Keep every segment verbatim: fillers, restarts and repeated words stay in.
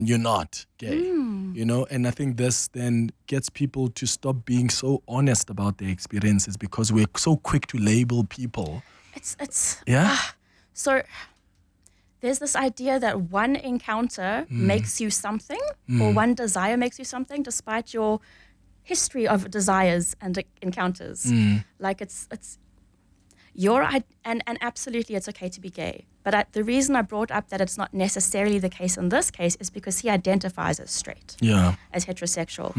you're not gay, Mm. you know? And I think this then gets people to stop being so honest about their experiences because we're so quick to label people. It's, it's, Yeah? ah, so there's this idea that one encounter makes you something or one desire makes you something despite your history of desires and uh, encounters. Like it's, it's, your, id- and, and absolutely it's okay to be gay. But I, the reason I brought up that it's not necessarily the case in this case is because he identifies as straight, Yeah. as heterosexual.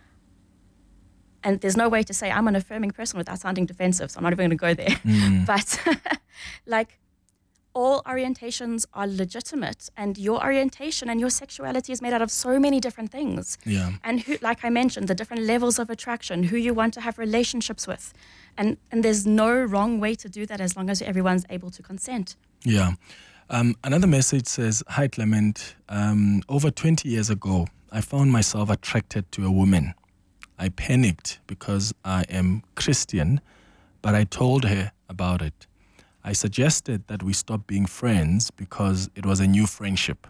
And there's no way to say I'm an affirming person without sounding defensive, so I'm not even going to go there. But like, all orientations are legitimate, and your orientation and your sexuality is made out of so many different things. Yeah. And who, like I mentioned, the different levels of attraction, who you want to have relationships with. And, and there's no wrong way to do that as long as everyone's able to consent. Yeah. Um, another message says, "Hi Clement, um, over twenty years ago, I found myself attracted to a woman. I panicked because I am Christian, but I told her about it. I suggested that we stop being friends because it was a new friendship.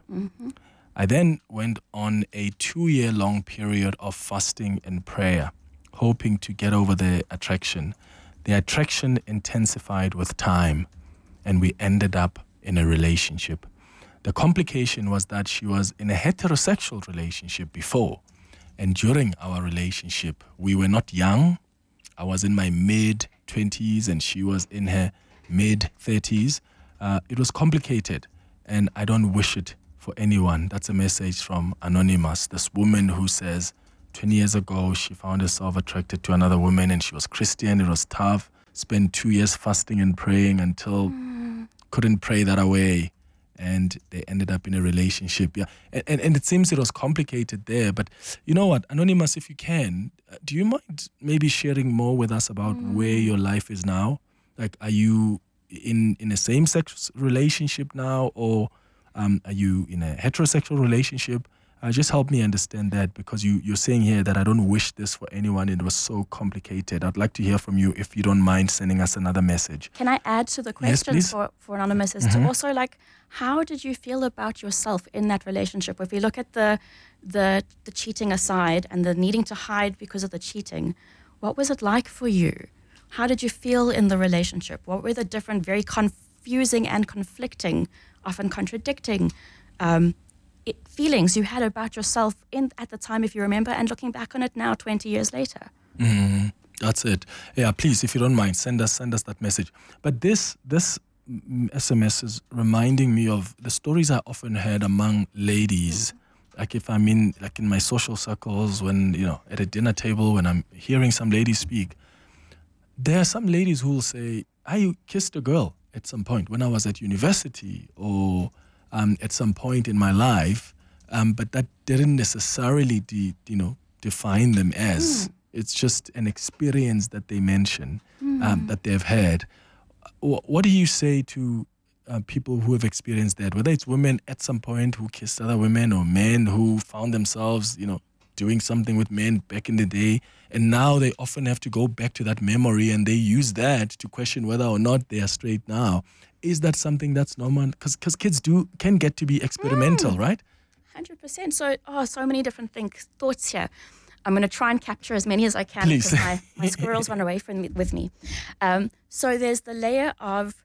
I then went on a two-year-long period of fasting and prayer, hoping to get over the attraction. The attraction intensified with time, and we ended up in a relationship. The complication was that she was in a heterosexual relationship before, and during our relationship, we were not young. I was in my mid-twenties and she was in her mid-thirties. Uh, it was complicated, and I don't wish it for anyone." That's a message from Anonymous, this woman who says twenty years ago she found herself attracted to another woman and she was Christian. It was tough. Spent two years fasting and praying until couldn't pray that away, and they ended up in a relationship. Yeah, and, and, and it seems it was complicated there. But you know what, Anonymous, if you can, uh, do you mind maybe sharing more with us about where your life is now? Like, are you in, in a same-sex relationship now, or um, are you in a heterosexual relationship? Uh, just help me understand that, because you, you're saying here that I don't wish this for anyone. It was so complicated. I'd like to hear from you if you don't mind sending us another message. Can I add to the Yes, question please. for, for Anonymous is to also like, how did you feel about yourself in that relationship? If you look at the, the the cheating aside and the needing to hide because of the cheating, what was it like for you? How did you feel in the relationship? What were the different, very confusing and conflicting, often contradicting um, it, feelings you had about yourself in at the time, if you remember, and looking back on it now, twenty years later? Mm, that's it. Yeah, please, if you don't mind, send us send us that message. But this this mm, S M S is reminding me of the stories I often heard among ladies. Like if I'm in like in my social circles, when you know at a dinner table, when I'm hearing some ladies speak, there are some ladies who will say, "I kissed a girl at some point when I was at university, or um, at some point in my life," um, but that didn't necessarily, de- you know, define them as. It's just an experience that they mention, um, that they've had. Wh- What do you say to uh, people who have experienced that? Whether it's women at some point who kissed other women, or men who found themselves, you know, doing something with men back in the day, and now they often have to go back to that memory and they use that to question whether or not they are straight now. Is that something that's normal? Because kids do can get to be experimental, right? one hundred percent. So, oh, so many different things, thoughts here. I'm going to try and capture as many as I can Please. because my, my squirrels run away from me, with me. Um, so there's the layer of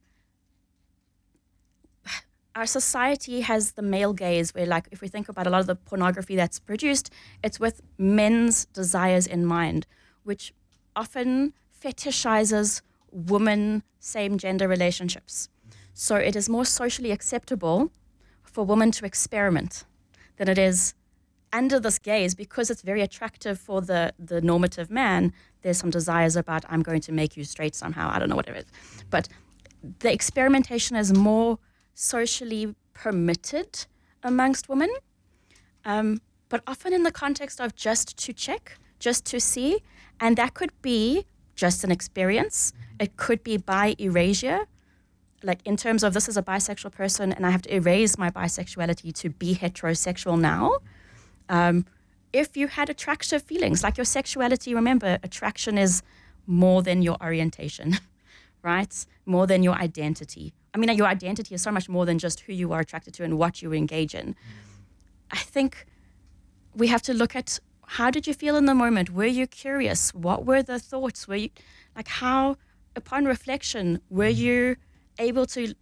our society has the male gaze where, like, if we think about a lot of the pornography that's produced, it's with men's desires in mind, which often fetishizes women same-gender relationships. So it is more socially acceptable for women to experiment than it is under this gaze, because it's very attractive for the, the normative man. There's some desires about, I'm going to make you straight somehow. I don't know what it is. But the experimentation is more socially permitted amongst women, um, but often in the context of just to check, just to see. And that could be just an experience. It could be by erasure. Like in terms of, this is a bisexual person and I have to erase my bisexuality to be heterosexual now. Um, if you had attractive feelings, like your sexuality, remember, attraction is more than your orientation, right? More than your identity. I mean, your identity is so much more than just who you are attracted to and what you engage in. I think we have to look at, how did you feel in the moment? Were you curious? What were the thoughts? Were you, like, how, upon reflection, were you able to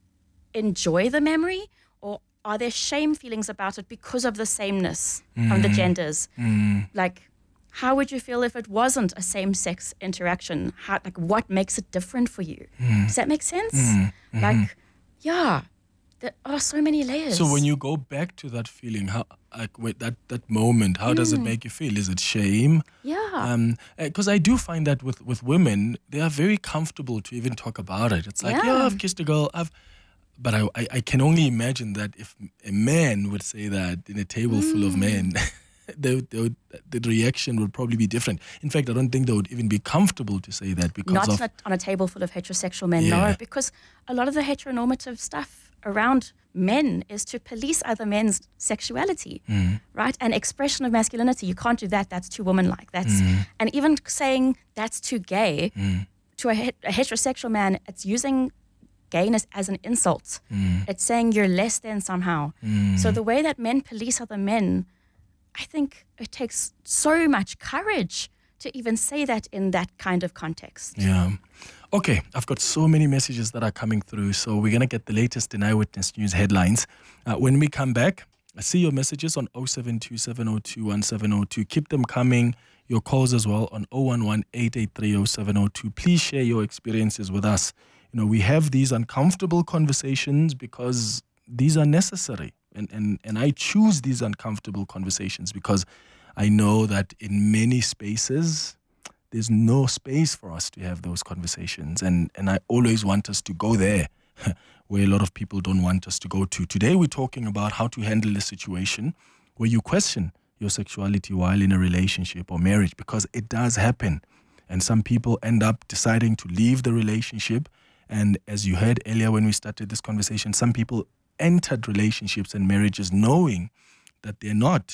enjoy the memory, or are there shame feelings about it because of the sameness mm. of the genders? Mm. Like, how would you feel if it wasn't a same-sex interaction? How, like, what makes it different for you? Mm. Does that make sense? Mm. Mm-hmm. Like, yeah, there are so many layers. So when you go back to that feeling, how, like, wait, that that moment, how mm. does it make you feel? Is it shame? Yeah. Um, because I do find that with with women, they are very comfortable to even talk about it. It's like, yeah, yeah I've kissed a girl, I've. But I, I, I can only imagine that if a man would say that in a table mm. full of men, they, they would, the reaction would probably be different. In fact, I don't think they would even be comfortable to say that because Not of... Not on a table full of heterosexual men, yeah. no, because a lot of the heteronormative stuff around men is to police other men's sexuality, mm. right? And expression of masculinity. You can't do that. That's too woman-like. That's mm. And even saying that's too gay mm. to a, het- a heterosexual man, it's using gayness as an insult. Mm. It's saying you're less than somehow. Mm. So the way that men police other men, I think it takes so much courage to even say that in that kind of context. Yeah. Okay, I've got so many messages that are coming through, so we're going to get the latest in Eyewitness News headlines. Uh, when we come back, I see your messages on oh seven two seven oh two one seven oh two. Keep them coming. Your calls as well on oh one one eight eight three oh seven oh two. Please share your experiences with us. You know, we have these uncomfortable conversations because these are necessary. And, and, and I choose these uncomfortable conversations because I know that in many spaces, there's no space for us to have those conversations. And, and I always want us to go there where a lot of people don't want us to go to. Today, we're talking about how to handle a situation where you question your sexuality while in a relationship or marriage, because it does happen. And some people end up deciding to leave the relationship. And as you heard earlier when we started this conversation, some people entered relationships and marriages knowing that they're not,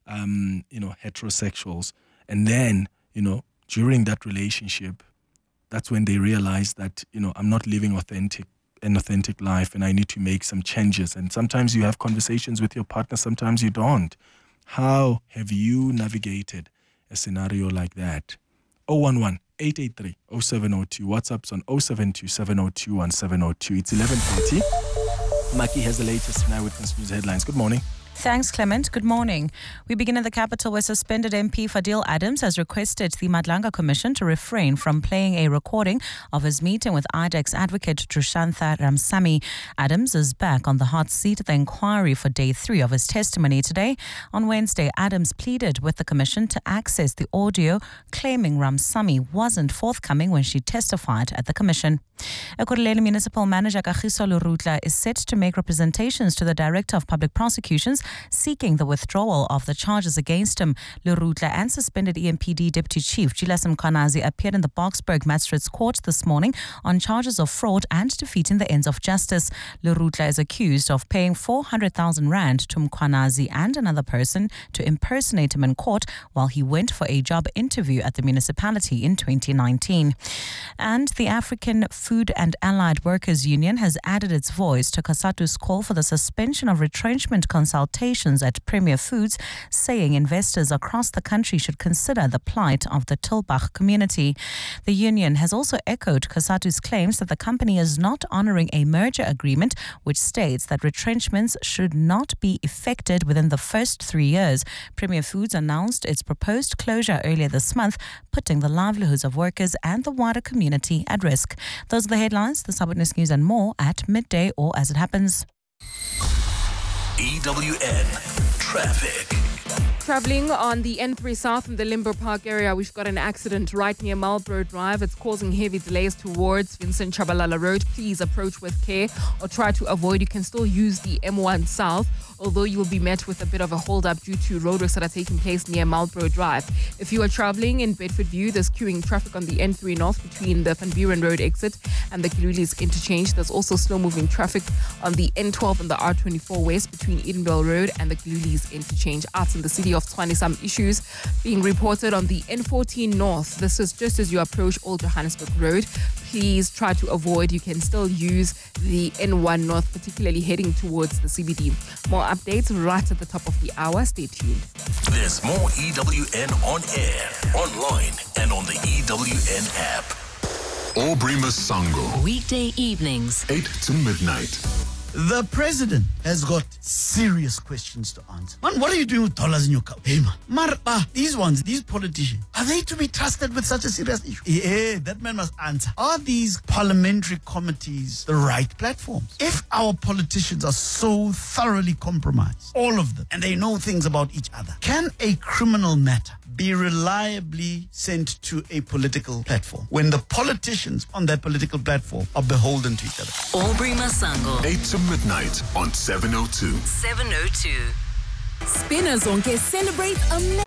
um, you know, heterosexuals. And then, you know, during that relationship, that's when they realize that, you know, I'm not living authentic, an authentic life and I need to make some changes. And sometimes you have conversations with your partner, sometimes you don't. How have you navigated a scenario like that? oh one one eight eight three oh seven oh two. WhatsApp's on oh seven two seven oh two one seven oh two. It's eleven thirty. Maki has the latest in Eyewitness News headlines. Good morning. Thanks, Clement. Good morning. We begin in the capital where suspended M P Fadil Adams has requested the Madlanga Commission to refrain from playing a recording of his meeting with I D E X advocate Trushantha Ramsamy. Adams is back on the hot seat of the inquiry for day three of his testimony today. On Wednesday, Adams pleaded with the Commission to access the audio claiming Ramsamy wasn't forthcoming when she testified at the Commission. Ekurhuleni Municipal Manager Kagiso Lerutla is set to make representations to the Director of Public Prosecutions seeking the withdrawal of the charges against him. Lerutla and suspended E M P D Deputy Chief Julius Mkhwanazi appeared in the Boksburg Magistrates Court this morning on charges of fraud and defeating the ends of justice. Lerutla is accused of paying four hundred thousand rand to Mkhwanazi and another person to impersonate him in court while he went for a job interview at the municipality in twenty nineteen. And the African Food and Allied Workers Union has added its voice to COSATU's call for the suspension of retrenchment consultations at Premier Foods, saying investors across the country should consider the plight of the Tulbagh community. The union has also echoed COSATU's claims that the company is not honouring a merger agreement which states that retrenchments should not be effected within the first three years. Premier Foods announced its proposed closure earlier this month, putting the livelihoods of workers and the wider community at risk. Those are the headlines. This Eyewitness News and more at midday or as it happens. E W N Traffic. Travelling on the N three South in the Limber Park area, we've got an accident right near Marlborough Drive. It's causing heavy delays towards Vincent Chabalala Road. Please approach with care or try to avoid. You can still use the M one South, although you will be met with a bit of a hold-up due to roadworks that are taking place near Marlborough Drive. If you are travelling in Bedford View, there's queuing traffic on the N three North between the Van Buren Road exit and the Kilulis interchange. There's also slow-moving traffic on the N twelve and the R twenty-four West between Edenvale Road and the Kilulis interchange. Out in the city of Tshwane, some issues being reported on the N fourteen North. This is just as you approach Old Johannesburg Road. please try to avoid. You can still use the N one North, particularly heading towards the C B D. More updates right at the top of the hour. Stay tuned. There's more E W N on air, online, and on the E W N app. Aubrey Masango. Weekday evenings. eight to midnight. The president has got serious questions to answer. Man, what are you doing with dollars in your cup? Hey, man. Marpa, these ones, these politicians, are they to be trusted with such a serious issue? Yeah, that man must answer. Are these parliamentary committees the right platforms? If our politicians are so thoroughly compromised, all of them, and they know things about each other, can a criminal matter be reliably sent to a political platform when the politicians on that political platform are beholden to each other? Aubrey Masango. eight to midnight on seven oh two. seven oh two. Spinner Zonke celebrates a...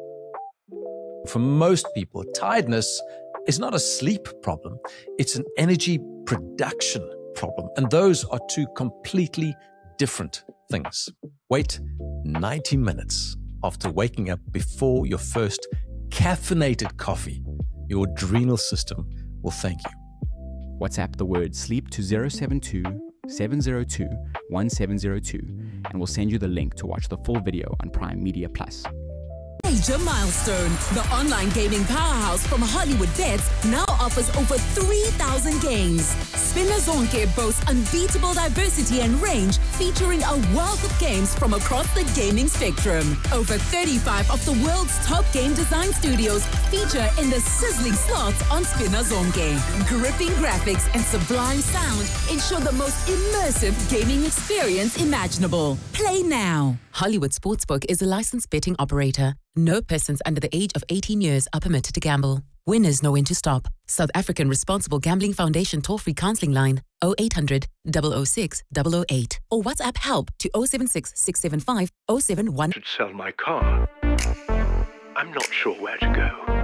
For most people, tiredness is not a sleep problem. It's an energy production problem. And those are two completely different things. Wait ninety minutes after waking up before your first caffeinated coffee. Your adrenal system will thank you. WhatsApp the word sleep to zero seven two, seven zero two, one seven zero two and we'll send you the link to watch the full video on Prime Media Plus. Major milestone. The online gaming powerhouse from Hollywood Bets now offers over three thousand games. Spinner Zonke boasts unbeatable diversity and range, featuring a wealth of games from across the gaming spectrum. Over thirty-five of the world's top game design studios feature in the sizzling slots on Spinner Zonke. Gripping graphics and sublime sound ensure the most immersive gaming experience imaginable. Play now. Hollywood Sportsbook is a licensed betting operator. No persons under the age of eighteen years are permitted to gamble. Winners know when to stop. South African Responsible Gambling Foundation toll-free counseling line oh eight hundred, double oh six, double oh eight or WhatsApp help to oh seven six, six seven five, oh seven one. I should sell my car. I'm not sure where to go.